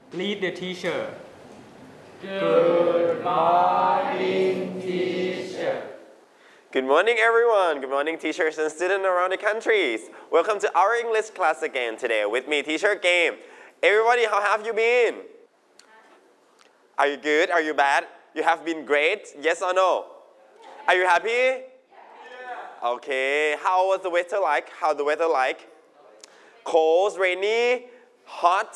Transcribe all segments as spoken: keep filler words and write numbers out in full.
Lead the teacher. Good morning, teacher. Good morning, everyone. Good morning, teachers and students around the countries. Welcome to our English class again today with me, Teacher Game. Everybody, how have you been? Are you good? Are you bad? You have been great? Yes or no? Are you happy? Yeah. Okay. How was the weather like? How the weather like? Cold, rainy, hot,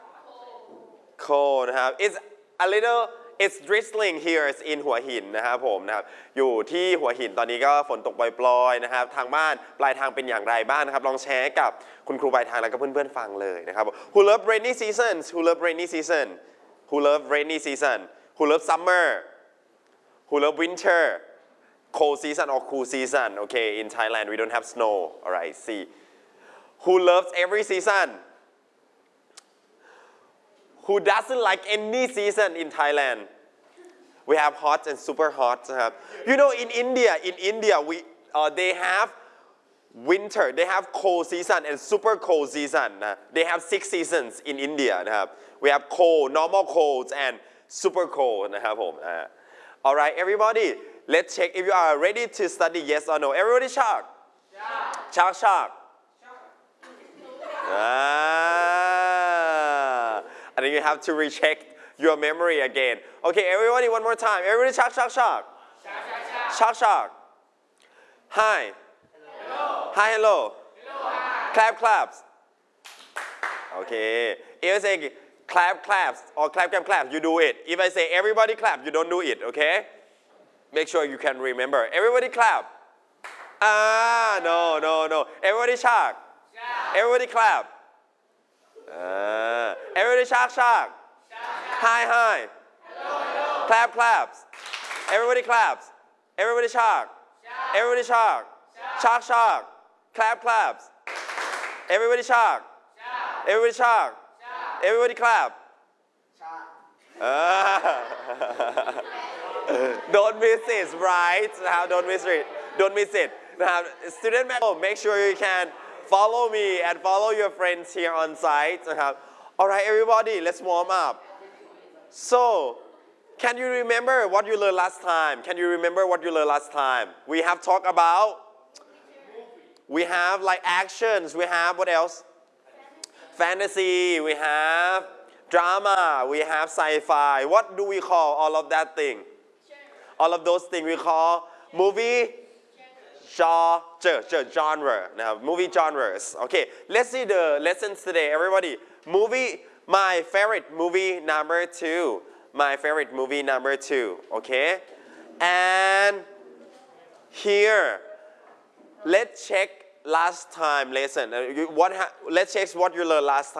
cold นะครับ It's a little it's drizzling here in หัวหินนะครับผมนะครับอยู่ที่หัวหินตอนนี้ก็ฝนตกปล่อยๆนะครับทางบ้านปลายทางเป็นอย่างไรบ้างนะครับลองแชร์กับคุณครูปลายทางแล้วก็เพื่อนๆฟังเลยนะครับ Who love rainy seasons Who love rainy season Who love rainy season Who love summer Who love winter Cold season or cool season Okay in Thailand we don't have snow alright see Who loves every season Who doesn't like any season in Thailand? We have hot and super hot. Uh, you know, in India, in India, we uh, they have winter, they have cold season and super cold season. Uh, they have six seasons in India. Uh, we have cold, normal colds, and super cold. Uh, all right, everybody, let's check if you are ready to study. Yes or no? Everybody, shark. Shark, shark. Ah. I think you have to recheck your memory again. Okay, everybody, one more time. Everybody, shark, shark, shark. Shark, shark. Hi. Hello. Hi, hello. Hello, hi. Clap, claps. Okay. If I say clap, claps, or clap, clap, claps, you do it. If I say everybody clap, you don't do it, okay? Make sure you can remember. Everybody clap. Ah, no, no, no. Everybody shark. Everybody clap. Uh, everybody shark, shark. Hi, hi. Hello, hello. Clap, claps. Everybody claps. Everybody shark. Everybody shark. Shark, shark. Clap, claps. Everybody shark. Everybody shark. Everybody clap. Uh, don't miss it, right? Don't miss it. Don't miss it. Now, student, make sure you can follow me and follow your friends here on site. All right, everybody, let's warm up. So, can you remember what you learned last time? Can you remember what you learned last time? We have talked about, we have like actions, we have what else? Fantasy, we have drama, we have sci-fi. What do we call all of that thing? All of those things we call movie? Genre, genre, now movie genres. Okay, let's see the lessons today, everybody. Movie, my favorite movie number two. My favorite movie number two, okay? And here, let's check last time lesson. What let's check what you learned last time.